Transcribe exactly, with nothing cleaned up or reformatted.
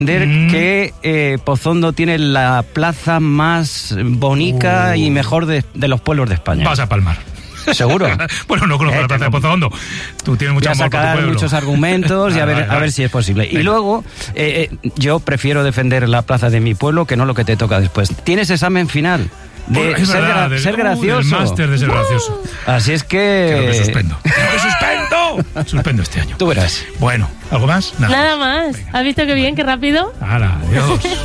Mm. que eh, Pozondo tiene la plaza más bonita uh. y mejor de, de los pueblos de España. Vas a palmar. ¿Seguro? Bueno, no conozco eh, la plaza de Pozondo. Tú tienes mucho amor por tu pueblo. Muchos argumentos y a ver, vale, vale. a ver si es posible. Venga. Y luego, eh, eh, yo prefiero defender la plaza de mi pueblo que no lo que te toca después. Tienes examen final. De es ser, verdad, gra- del, ser gracioso. Uh, del máster de ser gracioso. Así es que... Creo que suspendo. Creo que suspendo. Suspendo este año. Tú verás. Bueno, ¿algo más? Nada, Nada más. Venga. ¿Has visto qué bien, qué rápido? ¡Hala, adiós!